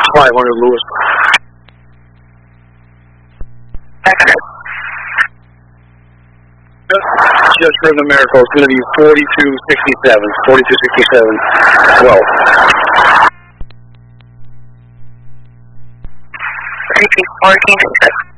500 Lewis. Just for the miracle, it's going to be 4267. 4267. 12. 3214.